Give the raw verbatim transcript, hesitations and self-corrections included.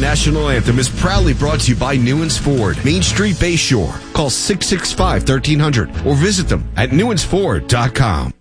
National Anthem is proudly brought to you by Newens Ford, Main Street, Bayshore. Call six six five, one three zero zero or visit them at newens ford dot com.